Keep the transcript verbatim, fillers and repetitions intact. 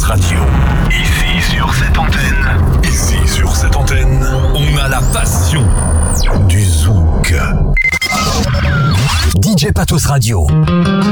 Radio. Ici sur cette antenne. Ici sur cette antenne, on a la passion du zouk. D J Patos Radio.